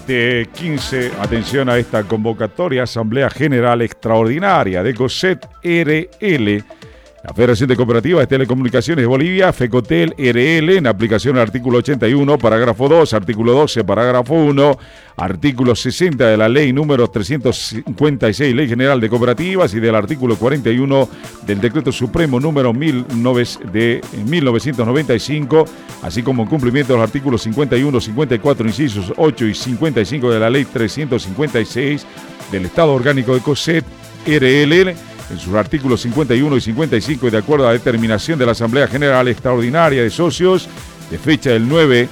2015, atención a esta convocatoria, Asamblea General Extraordinaria de COSET RL, la Federación de Cooperativas de Telecomunicaciones de Bolivia, FECOTEL RL, en aplicación al artículo 81, parágrafo 2, artículo 12, parágrafo 1, artículo 60 de la ley número 356, Ley General de Cooperativas, y del artículo 41 del Decreto Supremo número 1995, así como en cumplimiento de los artículos 51, 54, incisos 8 y 55 de la Ley 356 del Estado Orgánico de COSET RL, en sus artículos 51 y 55, y de acuerdo a la determinación de la Asamblea General Extraordinaria de Socios, de fecha del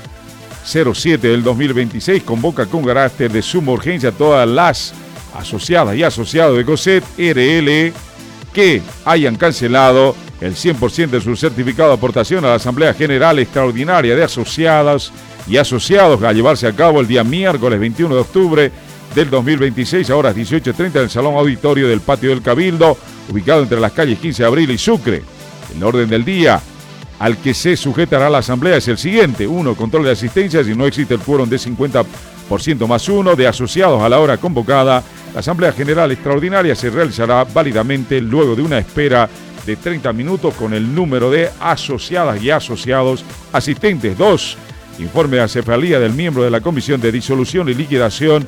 9/07 del 2026, convoca con carácter de suma urgencia a todas las asociadas y asociados de COSET RL que hayan cancelado el 100% de su certificado de aportación a la Asamblea General Extraordinaria de Asociadas y Asociados, a llevarse a cabo el día miércoles 21 de octubre del 2026 a horas 18:30 en el Salón Auditorio del Patio del Cabildo, ubicado entre las calles 15 de Abril y Sucre. El orden del día al que se sujetará la Asamblea es el siguiente: 1. Control de asistencia. Si no existe el quórum de 50% más 1 de asociados a la hora convocada, la Asamblea General Extraordinaria se realizará válidamente luego de una espera de 30 minutos con el número de asociadas y asociados asistentes. 2. Informe de acefalía del miembro de la Comisión de Disolución y Liquidación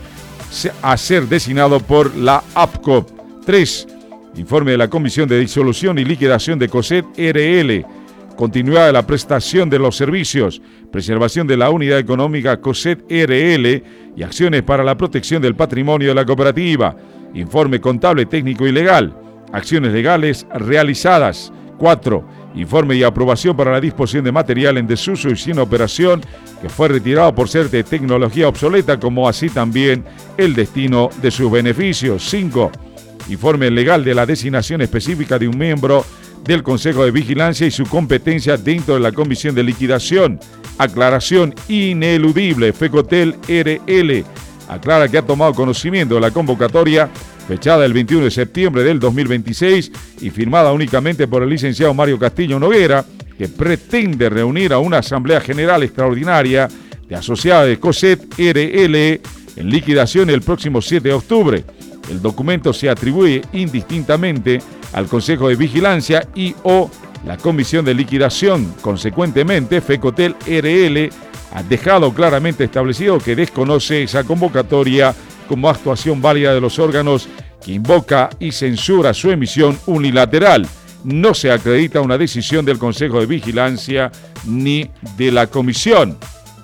a ser designado por la APCO. 3. Informe de la Comisión de Disolución y Liquidación de COSET RL. Continuidad de la prestación de los servicios, preservación de la unidad económica COSET RL y acciones para la protección del patrimonio de la cooperativa. Informe contable, técnico y legal. Acciones legales realizadas. 4. Informe y aprobación para la disposición de material en desuso y sin operación que fue retirado por ser de tecnología obsoleta, como así también el destino de sus beneficios. 5. Informe legal de la designación específica de un miembro del Consejo de Vigilancia y su competencia dentro de la Comisión de Liquidación. Aclaración ineludible. FECOTEL RL aclara que ha tomado conocimiento de la convocatoria fechada el 21 de septiembre del 2026 y firmada únicamente por el licenciado Mario Castillo Noguera, que pretende reunir a una Asamblea General Extraordinaria de asociadas de COSET RL en liquidación el próximo 7 de octubre. El documento se atribuye indistintamente al Consejo de Vigilancia y o la Comisión de Liquidación. Consecuentemente, FECOTEL RL ha dejado claramente establecido que desconoce esa convocatoria como actuación válida de los órganos que invoca y censura su emisión unilateral. No se acredita una decisión del Consejo de Vigilancia ni de la Comisión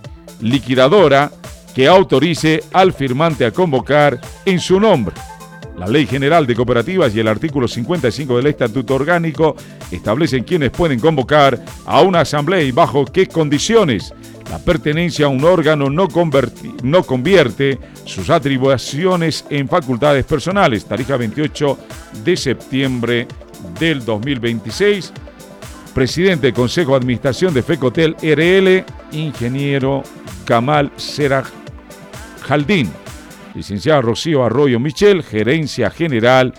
Liquidadora que autorice al firmante a convocar en su nombre. La Ley General de Cooperativas y el artículo 55 del Estatuto Orgánico establecen quiénes pueden convocar a una asamblea y bajo qué condiciones. La pertenencia a un órgano no convierte sus atribuciones en facultades personales. Tarija 28 de septiembre del 2026. Presidente del Consejo de Administración de FECOTEL RL, ingeniero Kamal Seraj Jaldín. Licenciada Rocío Arroyo Michel, Gerencia General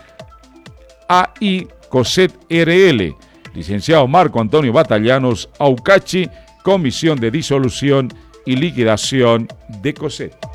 AI COSET RL. Licenciado Marco Antonio Batallanos Aucachi, Comisión de Disolución y Liquidación de COSET.